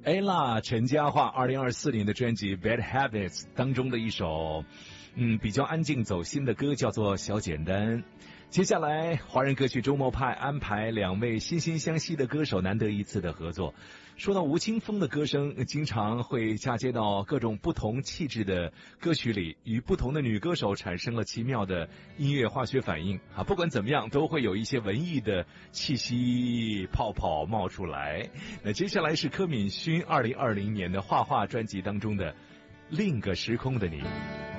ella 陈嘉桦2024年的专辑 Bad Habits 当中的一首比较安静走心的歌，叫做小简单。接下来华人歌曲周末派安排两位惺惺相惜的歌手难得一次的合作。说到吴青峰的歌声经常会嫁接到各种不同气质的歌曲里，与不同的女歌手产生了奇妙的音乐化学反应啊！不管怎么样，都会有一些文艺的气息泡泡冒出来。那接下来是柯敏勋2020年的画画专辑当中的另个时空的你。